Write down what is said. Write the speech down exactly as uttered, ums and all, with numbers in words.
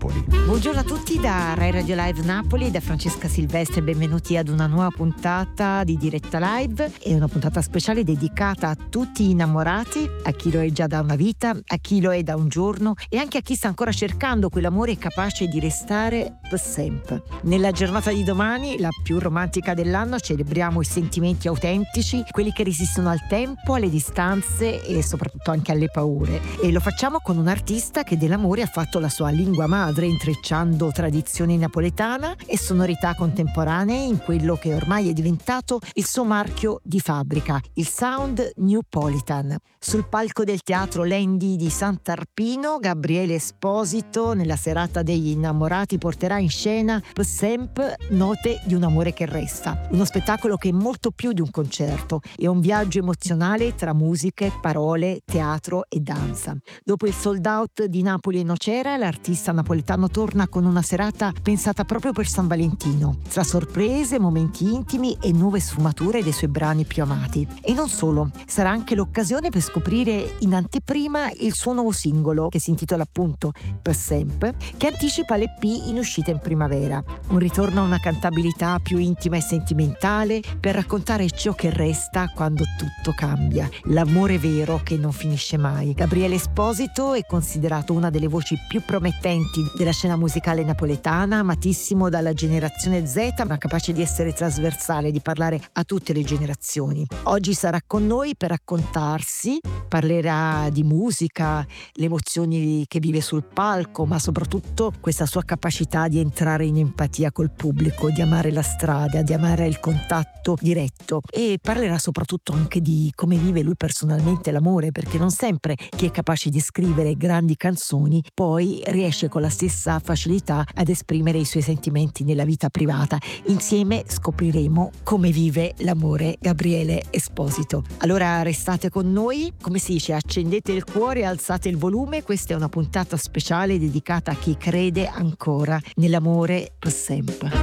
Napoli. Buongiorno a tutti da Rai Radio Live Napoli, da Francesca Silvestre, benvenuti ad una nuova puntata di Diretta Live. È una puntata speciale dedicata a tutti gli innamorati, a chi lo è già da una vita, a chi lo è da un giorno e anche a chi sta ancora cercando quell'amore capace di restare per sempre. Nella giornata di domani, la più romantica dell'anno, celebriamo i sentimenti autentici, quelli che resistono al tempo, alle distanze e soprattutto anche alle paure. E lo facciamo con un artista che dell'amore ha fatto la sua lingua madre, intrecciando tradizione napoletana e sonorità contemporanee in quello che ormai è diventato il suo marchio di fabbrica, il sound Newpolitan. Sul palco del teatro Lendi di Sant'Arpino, Gabriele Esposito, nella serata degli innamorati, porterà in scena Per sempre note di un amore che resta. Uno spettacolo che è molto più di un concerto, è un viaggio emozionale tra musiche, parole, teatro e danza. Dopo il sold out di Napoli e Nocera, l'artista napoletano torna con una serata pensata proprio per San Valentino, tra sorprese, momenti intimi e nuove sfumature dei suoi brani più amati. E non solo, sarà anche l'occasione per scoprire in anteprima il suo nuovo singolo, che si intitola appunto Per sempre, che anticipa l'E P in uscita in primavera. Un ritorno a una cantabilità più intima e sentimentale per raccontare ciò che resta quando tutto cambia, l'amore vero che non finisce mai. Gabriele Esposito è considerato una delle voci più promettenti della scena musicale napoletana, amatissimo dalla generazione Z, ma capace di essere trasversale, di parlare a tutte le generazioni. Oggi sarà con noi per raccontarsi, parlerà di musica, le emozioni che vive sul palco, ma soprattutto questa sua capacità di entrare in empatia col pubblico, di amare la strada, di amare il contatto diretto, e parlerà soprattutto anche di come vive lui personalmente l'amore, perché non sempre chi è capace di scrivere grandi canzoni poi riesce con la stessa facilità ad esprimere i suoi sentimenti nella vita privata. Insieme scopriremo come vive l'amore Gabriele Esposito. Allora restate con noi, come si dice, accendete il cuore e alzate il volume. Questa è una puntata speciale dedicata a chi crede ancora nell'amore per sempre.